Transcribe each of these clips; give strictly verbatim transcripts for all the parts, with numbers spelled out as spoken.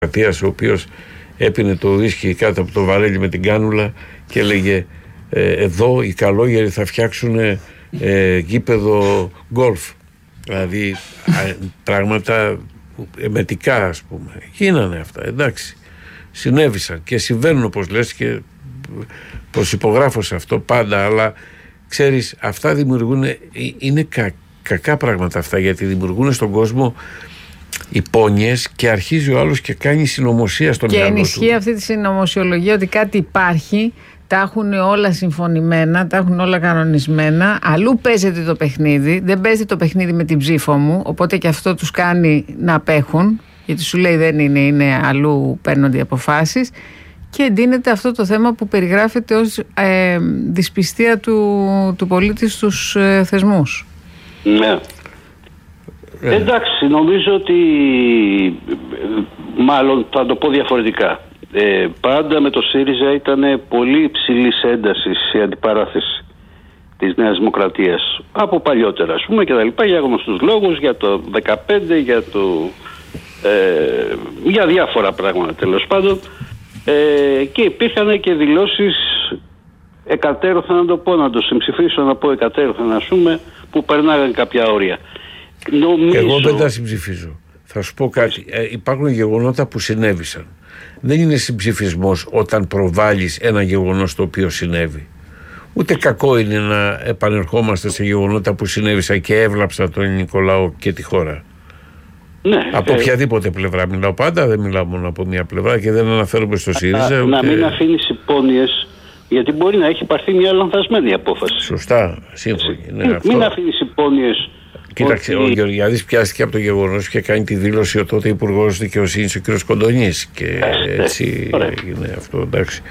ο οποίος έπινε το ουίσκι κάτω από το βαρέλι με την κάνουλα και έλεγε ε, εδώ οι καλόγεροι θα φτιάξουν ε, γήπεδο γκολφ. Δηλαδή α, πράγματα εμετικά, ας πούμε. Γίνανε αυτά, εντάξει. Συνέβησαν και συμβαίνουν, όπως λες, και προσυπογράφω σε αυτό πάντα, αλλά ξέρεις, αυτά δημιουργούν, είναι κα, κακά πράγματα αυτά, γιατί δημιουργούν στον κόσμο υπόνοιες και αρχίζει ο άλλος και κάνει συνωμοσία στο μυαλό του. Και ενισχύει αυτή τη συνωμοσιολογία ότι κάτι υπάρχει, τα έχουν όλα συμφωνημένα, τα έχουν όλα κανονισμένα. Αλλού παίζεται το παιχνίδι, δεν παίζει το παιχνίδι με την ψήφο μου, οπότε και αυτό τους κάνει να απέχουν, γιατί σου λέει δεν είναι, είναι αλλού παίρνονται οι αποφάσεις, και εντείνεται αυτό το θέμα που περιγράφεται ως ε, δυσπιστία του, του πολίτη στους ε, θεσμούς. Ναι. Ε. Εντάξει, νομίζω ότι μάλλον θα το πω διαφορετικά. Ε, πάντα με το ΣΥΡΙΖΑ ήταν πολύ υψηλής έντασης η αντιπαράθεση της Νέας Δημοκρατίας από παλιότερα, ας πούμε, και τα λοιπά, για γνωστούς λόγους, για το δεκαπέντε, για, το, ε, για διάφορα πράγματα τέλος πάντων, ε, και υπήρχαν και δηλώσεις εκατέρωθεν, να το πω, να το συμψηφίσω, να πω εκατέρωθεν, ας πούμε, που περνάγαν κάποια όρια. Νομίζω... Εγώ δεν τα συμψηφίζω. Θα σου πω κάτι. Ε, υπάρχουν γεγονότα που συνέβησαν. Δεν είναι συμψηφισμός όταν προβάλλεις ένα γεγονός το οποίο συνέβη. Ούτε κακό είναι να επανερχόμαστε σε γεγονότα που συνέβησαν και έβλαψαν τον ελληνικό λαό και τη χώρα. Ναι, από ε... οποιαδήποτε πλευρά μιλάω, πάντα δεν μιλάω μόνο από μια πλευρά και δεν αναφέρομαι στο ΣΥΡΙΖΑ. Να, ούτε... να μην αφήνεις υπόνοιες, γιατί μπορεί να έχει πάρθει μια λανθασμένη απόφαση. Σωστά, σύμφωνοι. Ναι, μην, αυτό... μην αφήνεις υπόνοιες. Κοίταξε, ότι... ο Γεωργιάδης πιάστηκε από το γεγονός και κάνει τη δήλωση ο τότε Υπουργός Δικαιοσύνης, ο κ. Κοντονής. Και ε, έτσι έγινε αυτό, εντάξει.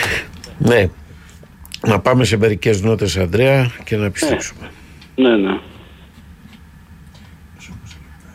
Ναι. Να πάμε σε μερικές νότες, Ανδρέα, και να επιστρέψουμε. Ναι, ναι. ναι.